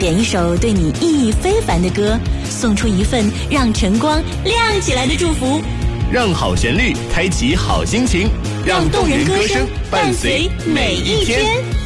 点一首对你意义非凡的歌，送出一份让晨光亮起来的祝福， 让好旋律开启好心情，让动人歌声伴随每一天。